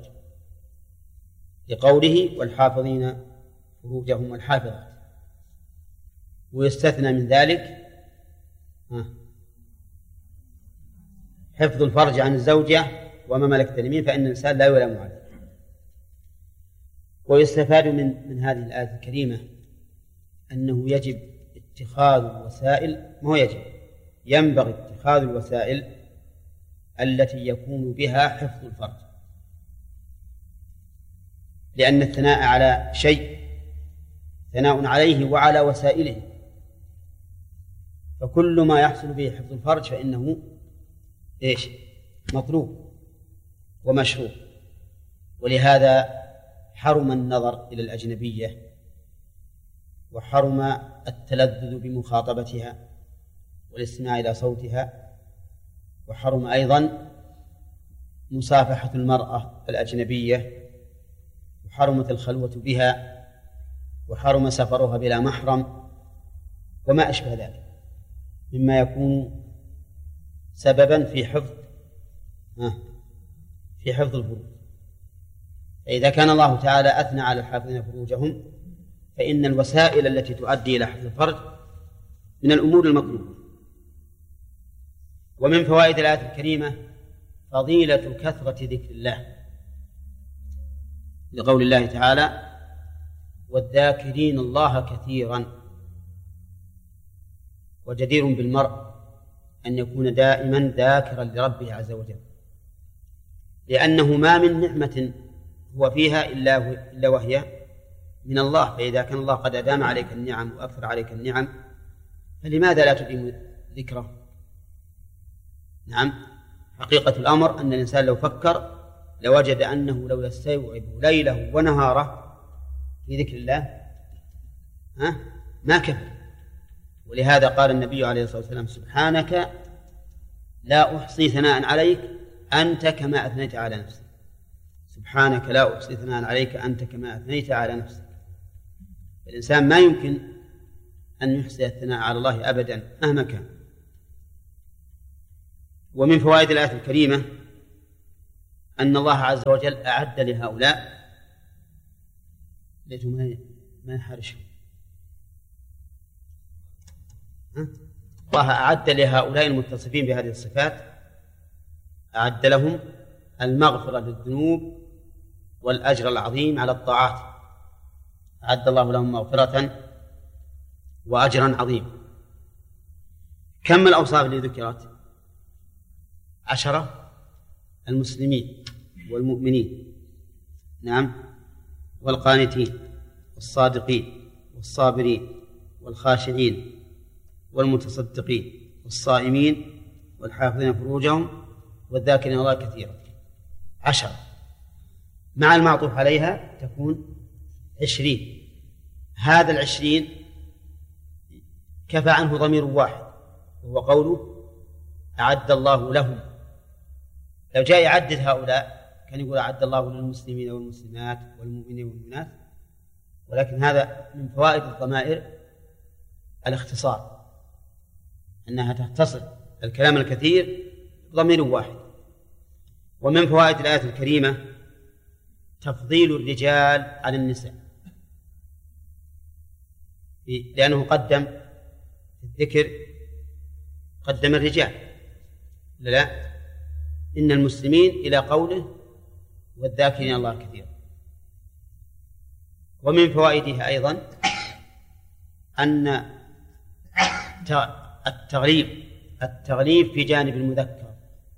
S1: لقوله والحافظين فروجهم والحافظات. ويستثنى من ذلك حفظ الفرج عن الزوجة وما ملكت اليمين، فإن الإنسان لا يلام عليه. ويستفاد من من هذه الآية الكريمة أنه يجب اتخاذ الوسائل، ما هو يجب، ينبغي اتخاذ الوسائل التي يكون بها حفظ الفرج، لأن الثناء على شيء ثناء عليه وعلى وسائله، فكل ما يحصل به حفظ الفرج فإنه إيش؟ مطلوب ومشروع. ولهذا حرم النظر إلى الأجنبية، وحرم التلذذ بمخاطبتها والاستماع إلى صوتها، وحرم أيضا مصافحة المرأة الأجنبية، وحرمت الخلوة بها، وحرم سفرها بلا محرم، وما أشبه ذلك مما يكون سببا في حفظ في حفظ الفروج. فإذا كان الله تعالى أثنى على الحافظين فروجهم فإن الوسائل التي تؤدي إلى حفظ الفرج من الأمور المطلوبة. ومن فوائد الآية الكريمة فضيلة كثرة ذكر الله لقول الله تعالى والذاكرين الله كثيرا. وجدير بالمرء أن يكون دائما ذاكرا لربه عز وجل، لأنه ما من نعمة هو فيها إلا, إلا وهي من الله. فإذا كان الله قد أدام عليك النعم وأكثر عليك النعم فلماذا لا تديم ذكره؟ نعم، حقيقة الأمر أن الإنسان لو فكر لوجد أنه لو يستوعب ليله ونهاره في ذكر الله ها ما كفى. ولهذا قال النبي عليه الصلاة والسلام سبحانك لا أحصي ثناء عليك أنت كما أثنيت على نفسك. سبحانك لا أحصي ثناء عليك أنت كما أثنيت على نفسك. الإنسان ما يمكن أن يحصي الثناء على الله أبدا مهما كان. ومن فوائد الآية الكريمة أن الله عز وجل أعد لهؤلاء ليتوا ما يحرشوا الله أعد لهؤلاء المتصفين بهذه الصفات أعد لهم المغفرة للذنوب والأجر العظيم على الطاعات. أعد الله لهم مغفرة وأجرا عظيما. كم الأوصاف اللي ذكرت؟ عشرة: المسلمين والمؤمنين، نعم، والقانتين والصادقين والصابرين والخاشعين والمتصدقين والصائمين والحافظين فروجهم والذاكرين الله كثيرا. عشرة مع المعطوف عليها تكون عشرين. هذا العشرين كفى عنه ضمير واحد وهو قوله أعد الله لهم. لو جاء يعدد هؤلاء كان يقول أعد الله للمسلمين والمسلمات والمؤمنين والمؤمنات، ولكن هذا من فوائد الضمائر الاختصار، أنها تختصر الكلام الكثير ضمير واحد. ومن فوائد الآية الكريمة تفضيل الرجال على النساء، لأنه قدم الذكر قدم الرجال، لا إن المسلمين إلى قوله والذاكرين الله كثيرا. ومن فوائدها أيضا أن التغليب التغليب في جانب المذكر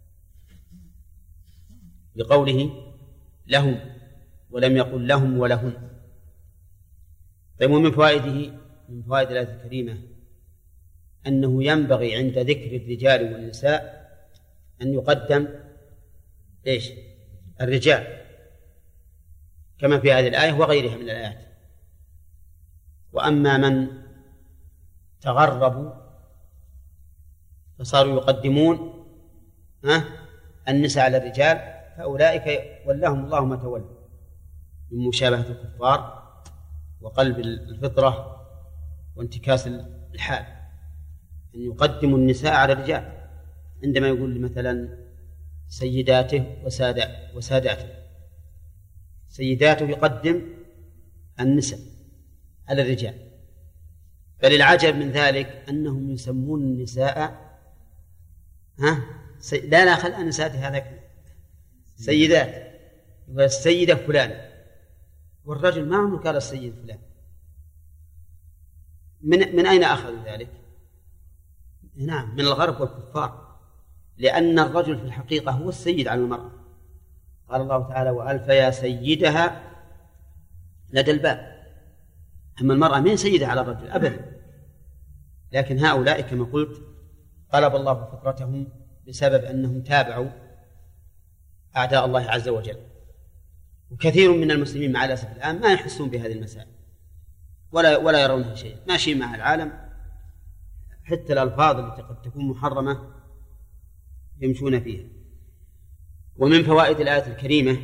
S1: بقوله لهم ولم يقل لهم ولهن. طيب، ومن فوائده من فوائد الآية الكريمة أنه ينبغي عند ذكر الرجال والنساء أن يقدم إيش؟ الرجال، كما في هذه الآية وغيرها من الآيات. وأما من تغربوا فصاروا يقدمون النساء على الرجال فأولئك ولهم الله ما تولوا من مشابهة الكفار وقلب الفطرة وانتكاس الحال، أن يقدموا النساء على الرجال عندما يقول مثلا سيداته وساداته. سيداته يقدم النساء على الرجال، بل العجب من ذلك أنهم يسمون النساء ها سي... لا لا خل النساء هذا سيدات، يقول السيدة فلان، والرجل ما عمره قال السيد فلان. من من أين أخذوا ذلك؟ نعم، من الغرب والكفار، لأن الرجل في الحقيقة هو السيد على المرأة. قال الله تعالى وألف يا سيدها لدى الباب. أما المرأة من سيدها على الرجل أبدا، لكن هؤلاء كما قلت قلب الله فطرتهم بسبب أنهم تابعوا أعداء الله عز وجل. وكثير من المسلمين مع الأسف الآن ما يحسون بهذه المسائل ولا ولا يرونها شيء، ماشي مع العالم، حتى الألفاظ التي قد تكون محرمة يمشون فيها. ومن فوائد الآية الكريمة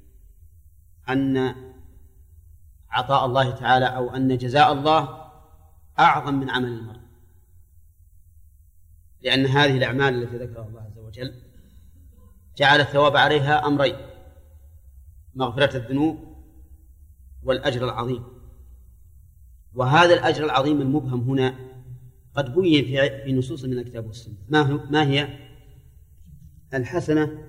S1: أن عطاء الله تعالى أو أن جزاء الله أعظم من عمل المرء، لأن هذه الأعمال التي ذكرها الله عز وجل جعل الثواب عليها أمرين: مغفرة الذنوب والأجر العظيم. وهذا الأجر العظيم المبهم هنا قد بين في نصوص من الكتاب والسنة. ما هي الحسنة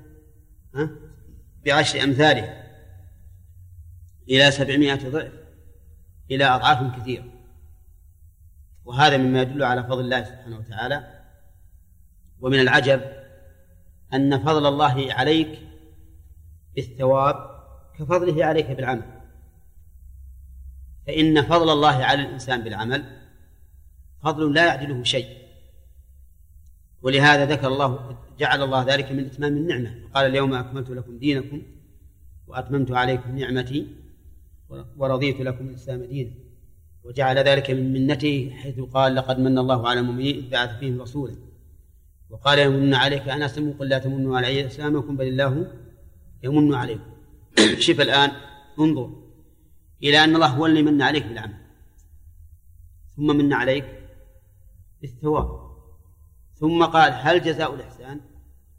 S1: بعشر أمثالها إلى سبعمائة ضعف إلى أضعاف كثيرة. وهذا مما يدل على فضل الله سبحانه وتعالى. ومن العجب أن فضل الله عليك بالثواب كفضله عليك بالعمل، فإن فضل الله على الإنسان بالعمل فضل لا يعدله شيء. ولهذا ذكر الله جعل الله ذلك من إتمام النعمة، قال اليوم أكملت لكم دينكم وأتممت عليكم نعمتي ورضيت لكم الإسلام دينا، وجعل ذلك من منته حيث قال لقد من الله على المؤمنين إذ بعث فيهم رسولا وقال يمن عليك أن أسلموا قل لا تمنوا علي إسلامكم بل الله يمن عليكم. شوف الآن انظر إلى أن الله هو اللي من عليك بالعمل، ثم من عليك بالثواب، ثم قال هل جزاء الإحسان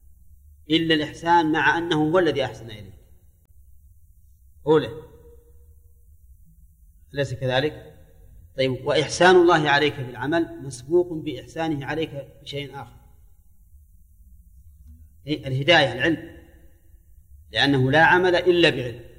S1: إلا الإحسان مع أنه هو الذي أحسن إليك. أولى أليس كذلك؟ طيب، وإحسان الله عليك بالعمل مسبوق بإحسانه عليك بشيء آخر، الهداية، العلم، لأنه لا عمل إلا بعلم.